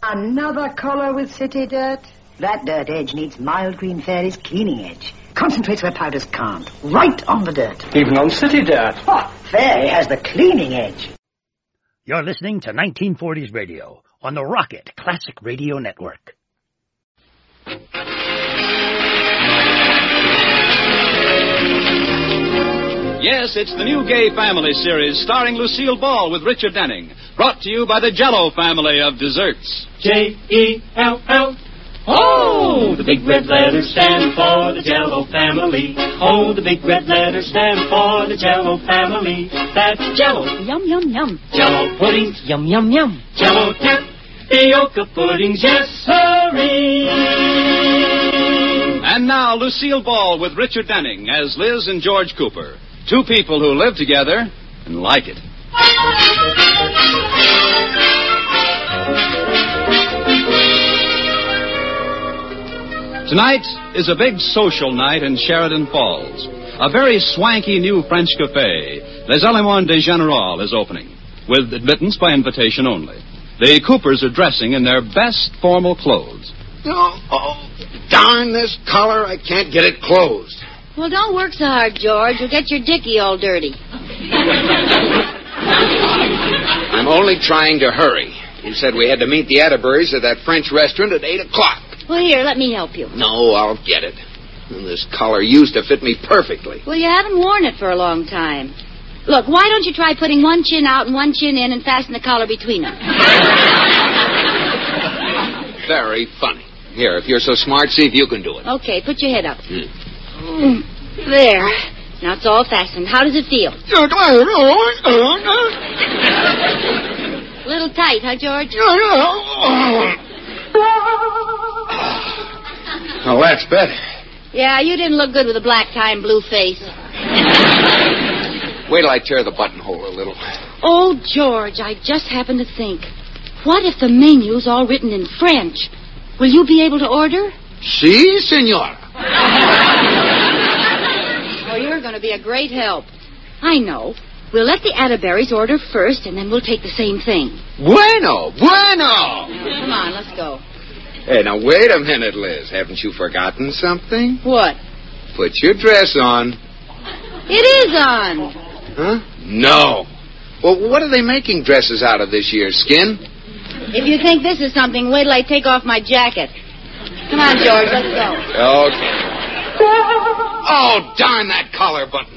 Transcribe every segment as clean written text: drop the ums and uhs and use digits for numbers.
Another collar with city dirt? That dirt edge needs Mild Green Fairy's cleaning edge. Concentrates where powders can't. Right on the dirt. Even on city dirt. Oh, Fairy has the cleaning edge. You're listening to 1940s Radio on the Rocket Classic Radio Network. Yes, it's the new Gay Family series starring Lucille Ball with Richard Denning. Brought to you by the Jell-O family of desserts. J-E-L-L. Oh, the big red letters stand for the Jell-O family. Oh, the big red letters stand for the Jell-O family. That's Jell-O. Yum, yum, yum. Jell-O puddings. Yum, yum, yum. Jell-O tapioca puddings. Yes, sirree. And now, Lucille Ball with Richard Denning as Liz and George Cooper. Two people who live together and like it. Tonight is a big social night in Sheridan Falls. A very swanky new French cafe, Les Éléments de Général, is opening, with admittance by invitation only. The Coopers are dressing in their best formal clothes. Oh, darn this collar. I can't get it closed. Well, don't work so hard, George. You'll get your dicky all dirty. I'm only trying to hurry. You said we had to meet the Atterburys at that French restaurant at 8 o'clock. Well, here, let me help you. No, I'll get it. This collar used to fit me perfectly. Well, you haven't worn it for a long time. Look, why don't you try putting one chin out and one chin in and fasten the collar between them? Very funny. Here, if you're so smart, see if you can do it. Okay, put your head up. There. Now it's all fastened. How does it feel? A little tight, huh, George? Oh, that's better. Yeah, you didn't look good with a black tie and blue face. Wait till I tear the buttonhole a little. Oh, George, I just happened to think. What if the menu's all written in French? Will you be able to order? Si, senor. Oh, you're going to be a great help. I know. We'll let the Atterburys order first, and then we'll take the same thing. Bueno. Come on, let's go. Hey, now, wait a minute, Liz. Haven't you forgotten something? What? Put your dress on. It is on. Huh? No. Well, what are they making dresses out of this year, Skin? If you think this is something, wait till I take off my jacket. Come on, George, let's go. Okay. Oh, darn that collar button.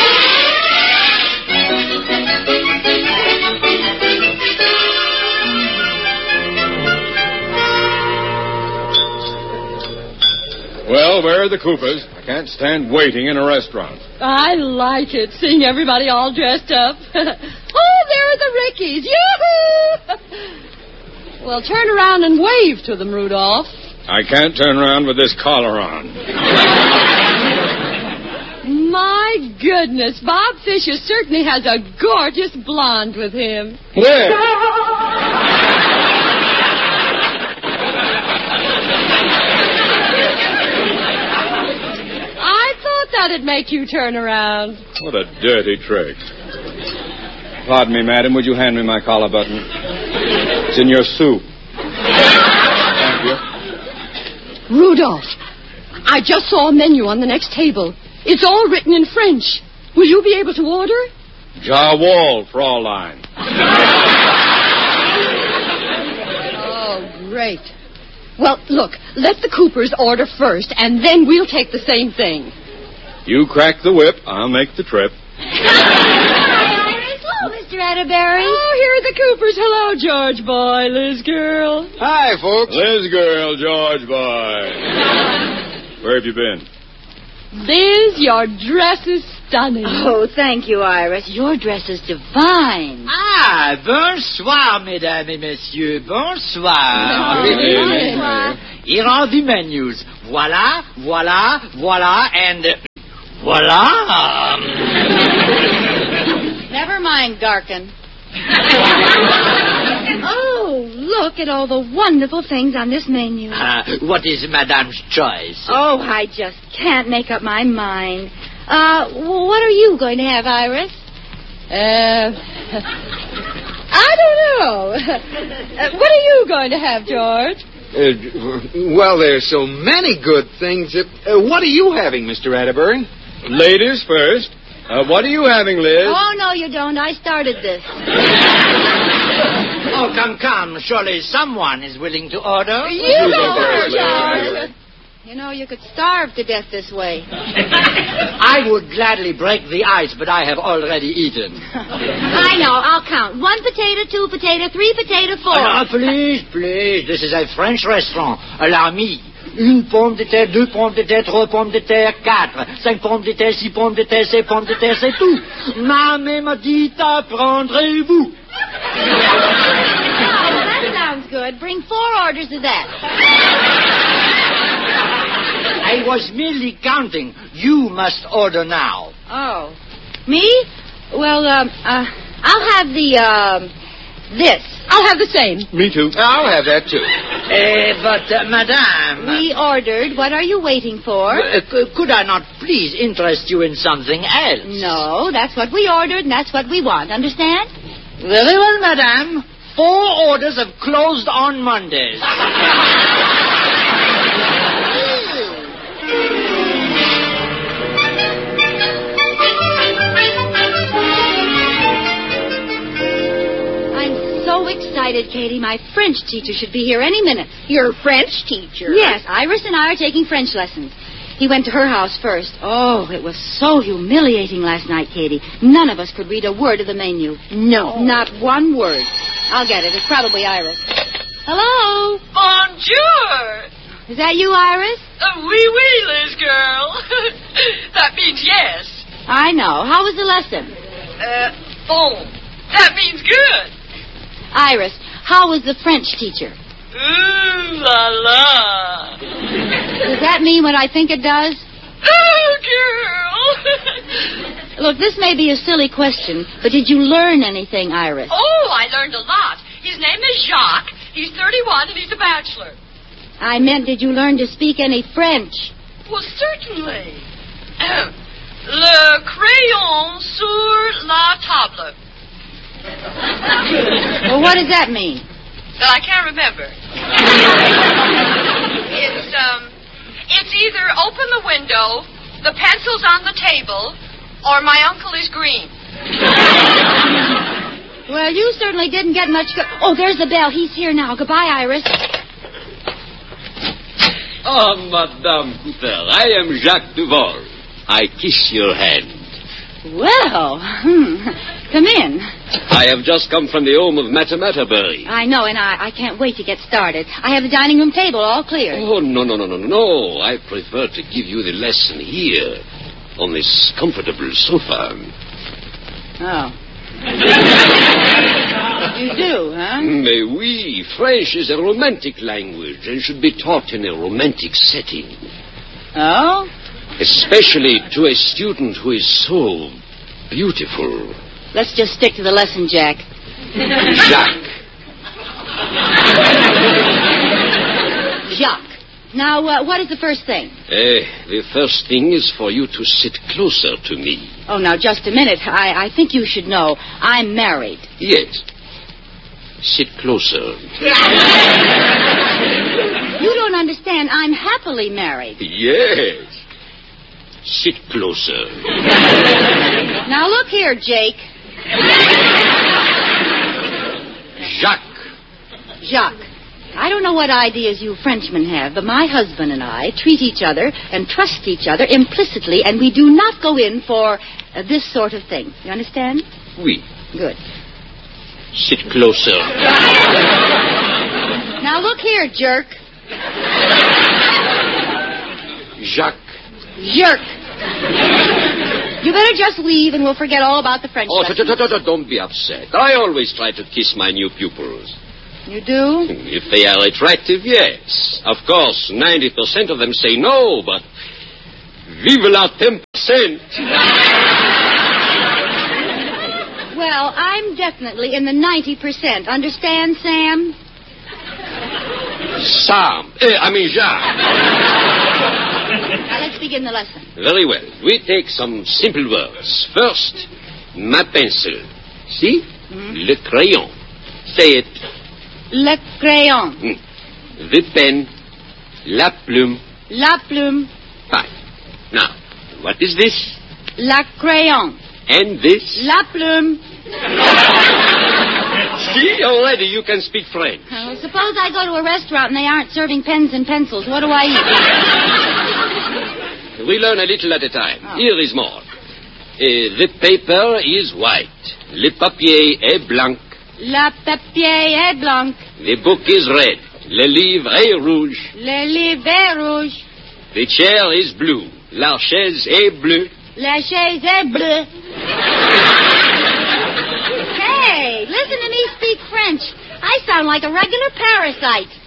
Well, where are the Coopers? I can't stand waiting in a restaurant. I like it, seeing everybody all dressed up. Oh, there are the Rickies. Yoo-hoo! Well, turn around and wave to them, Rudolph. I can't turn around with this collar on. My goodness, Bob Fisher certainly has a gorgeous blonde with him. Where? That'd make you turn around. What a dirty trick. Pardon me, madam. Would you hand me my collar button? It's in your soup. Thank you. Rudolph, I just saw a menu on the next table. It's all written in French. Will you be able to order? Jawohl, Fraulein. Oh, great. Well, look, let the Coopers order first, and then we'll take the same thing. You crack the whip, I'll make the trip. Hello, Mr. Atterbury. Oh, here are the Coopers. Hello, George boy, Liz girl. Hi, folks. Liz girl, George boy. Where have you been? Liz, your dress is stunning. Oh, thank you, Iris. Your dress is divine. Ah, bonsoir, mesdames et messieurs. Bonsoir. Here are the menus. Voila, and voila. Never mind, Garkin. Oh, look at all the wonderful things on this menu. What is Madame's choice? Oh, I just can't make up my mind. What are you going to have, Iris? I don't know. What are you going to have, George? Well, there's so many good things. What are you having, Mr. Atterbury? Ladies first. What are you having, Liz? Oh, no, you don't. I started this. Oh, come. Surely someone is willing to order. You go, George. You know, you could starve to death this way. I would gladly break the ice, but I have already eaten. I know. I'll count. 1 potato, 2 potato, 3 potato, 4. Please. This is a French restaurant. Allow me. 1 pomme de terre, 2 pommes de terre, 3 pommes de terre, 4, 5 pommes de terre, 6 pommes de terre, 7 pommes de terre, c'est tout. Ma mère m'a dit, apprendrez-vous. Oh, that sounds good. Bring 4 orders of that. I was merely counting. You must order now. Oh. Me? Well, I'll have this. I'll have the same. Me too. I'll have that, too. But, madame... We ordered. What are you waiting for? Could I not please interest you in something else? No, that's what we ordered, and that's what we want. Understand? Very well, madame. 4 orders of closed on Mondays. So excited, Katie. My French teacher should be here any minute. Your French teacher? Yes, Iris and I are taking French lessons. He went to her house first. Oh, it was so humiliating last night, Katie. None of us could read a word of the menu. No. Not one word. I'll get it. It's probably Iris. Hello? Bonjour. Is that you, Iris? Oui, Liz girl. That means yes. I know. How was the lesson? Bon. That means good. Iris, how was the French teacher? Ooh la la. Does that mean what I think it does? Oh, girl. Look, this may be a silly question, but did you learn anything, Iris? Oh, I learned a lot. His name is Jacques. He's 31 and he's a bachelor. I meant, did you learn to speak any French? Well, certainly. Le crayon sur la table. Well, what does that mean? Well, I can't remember. It's either open the window, the pencil's on the table, or my uncle is green. Well, you certainly didn't get much good. Oh, there's the bell. He's here now. Goodbye, Iris. Oh, Madame Cooper, I am Jacques Duval. I kiss your hand. Well, come in. I have just come from the home of Madame Atterbury. I know, and I can't wait to get started. I have the dining room table all clear. Oh, no. I prefer to give you the lesson here, on this comfortable sofa. Oh. You do, huh? Mais oui, French is a romantic language and should be taught in a romantic setting. Oh? Especially to a student who is so beautiful. Let's just stick to the lesson, Jack. Jacques. Jacques. Now, what is the first thing? The first thing is for you to sit closer to me. Oh, now, just a minute. I think you should know. I'm married. Yes. Sit closer. You don't understand. I'm happily married. Yes. Sit closer. Now, look here, Jake. Jacques. I don't know what ideas you Frenchmen have, but my husband and I treat each other and trust each other implicitly, and we do not go in for this sort of thing. You understand? Oui. Good. Sit closer. Now, look here, jerk. Jacques. Jerk. You better just leave and we'll forget all about the French lesson. Don't be upset. I always try to kiss my new pupils. You do? If they are attractive, yes. Of course, 90% of them say no, but vive la 10%. Well, I'm definitely in the 90%. Understand, Sam? Jacques. Now, let's begin the lesson. Very well. We take some simple words. First, ma pencil. See? Mm-hmm. Le crayon. Say it. Le crayon. The pen. La plume. La plume. Fine. Now, what is this? La crayon. And this? La plume. See, already you can speak French. Well, suppose I go to a restaurant and they aren't serving pens and pencils. What do I eat? We learn a little at a time. Oh. Here is more. The paper is white. Le papier est blanc. La papier est blanc. The book is red. Le livre est rouge. Le livre est rouge. The chair is blue. La chaise est bleue. La chaise est bleue. Hey, listen to me speak French. I sound like a regular parasite.